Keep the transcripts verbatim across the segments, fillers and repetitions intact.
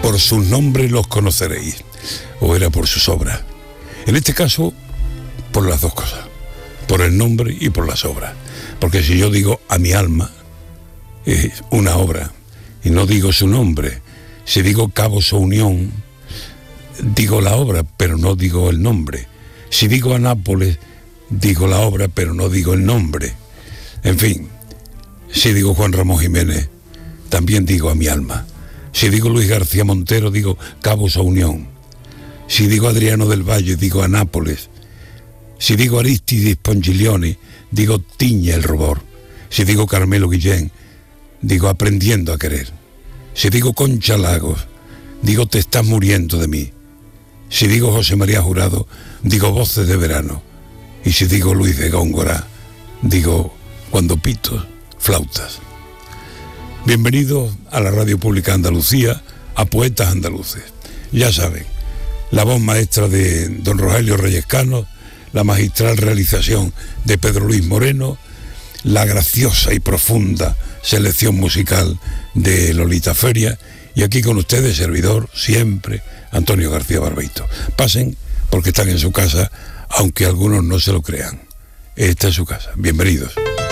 por sus nombres los conoceréis, o era por sus obras. En este caso, por las dos cosas, por el nombre y por las obras. Porque si yo digo a mi alma, es una obra, y no digo su nombre. Si digo Cabos o Unión, digo la obra, pero no digo el nombre. Si digo a Nápoles, digo la obra, pero no digo el nombre. En fin, si digo Juan Ramón Jiménez, también digo a mi alma. Si digo Luis García Montero, digo Cabos o Unión. Si digo Adriano del Valle, digo a Nápoles. Si digo Aristide Spongiglione, digo Tiña el Rubor. Si digo Carmelo Guillén, digo Aprendiendo a Querer. Si digo Concha Lagos, digo Te estás muriendo de mí. Si digo José María Jurado, digo Voces de verano. Y si digo Luis de Góngora, digo Cuando pito, flautas. Bienvenidos a la Radio Pública de Andalucía, a Poetas Andaluces. Ya saben, la voz maestra de don Rogelio Reyes Cano, la magistral realización de Pedro Luis Moreno, la graciosa y profunda selección musical de Lolita Feria, y aquí con ustedes, servidor, siempre, Antonio García Barbeito. Pasen, porque están en su casa, aunque algunos no se lo crean. Esta es su casa. Bienvenidos.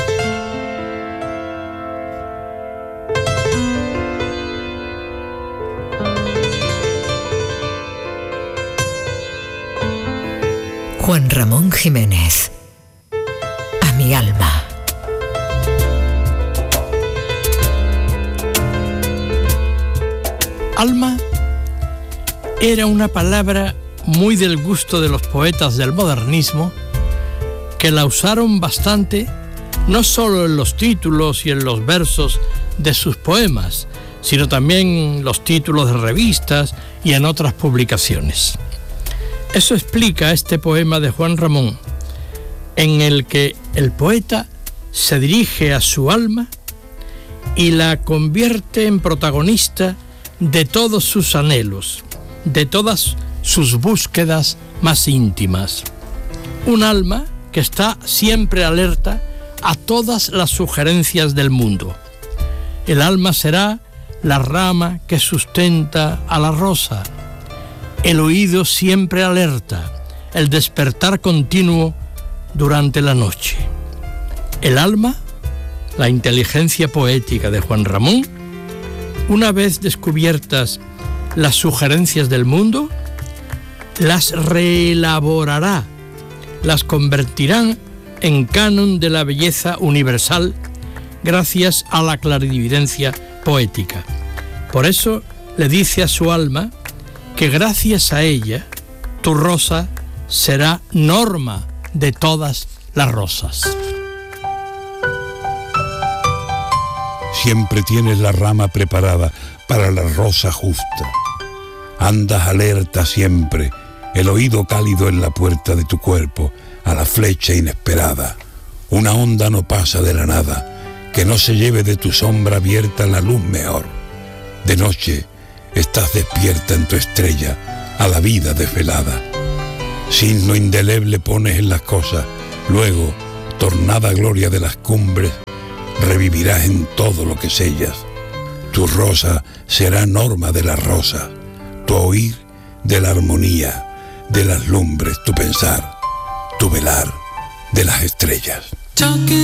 Juan Ramón Jiménez, a mi alma. Alma era una palabra muy del gusto de los poetas del modernismo, que la usaron bastante, no solo en los títulos y en los versos de sus poemas, sino también en los títulos de revistas y en otras publicaciones. Eso explica este poema de Juan Ramón, en el que el poeta se dirige a su alma y la convierte en protagonista de todos sus anhelos, de todas sus búsquedas más íntimas. Un alma que está siempre alerta a todas las sugerencias del mundo. El alma será la rama que sustenta a la rosa, el oído siempre alerta, el despertar continuo durante la noche. El alma, la inteligencia poética de Juan Ramón, una vez descubiertas las sugerencias del mundo, las reelaborará, las convertirán en canon de la belleza universal gracias a la clarividencia poética. Por eso le dice a su alma que gracias a ella tu rosa será norma de todas las rosas. Siempre tienes la rama preparada para la rosa justa. Andas alerta siempre, el oído cálido en la puerta de tu cuerpo, a la flecha inesperada. Una onda no pasa de la nada, que no se lleve de tu sombra abierta la luz mejor. De noche estás despierta en tu estrella, a la vida desvelada. Signo indeleble pones en las cosas, luego, tornada gloria de las cumbres, revivirás en todo lo que sellas. Tu rosa será norma de las rosas, tu oír de la armonía, de las lumbres, tu pensar, tu velar de las estrellas.